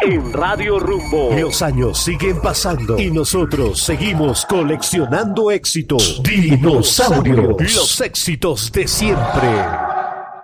en Radio Rumbo. Los años siguen pasando y nosotros seguimos coleccionando éxitos. Dinosaurio, los éxitos de siempre.